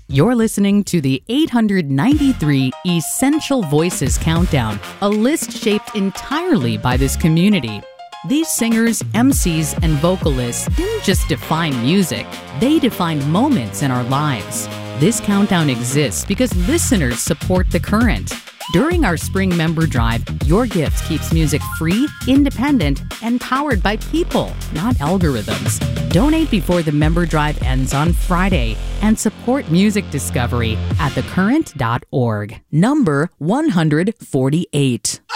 You're listening to the 893 Essential Voices Countdown, a list shaped entirely by this community. These singers, MCs, and vocalists didn't just define music, they defined moments in our lives. This countdown exists because listeners support The Current. During our spring member drive, your gift keeps music free, independent, and powered by people, not algorithms. Donate before the member drive ends on Friday and support music discovery at thecurrent.org. Number 148.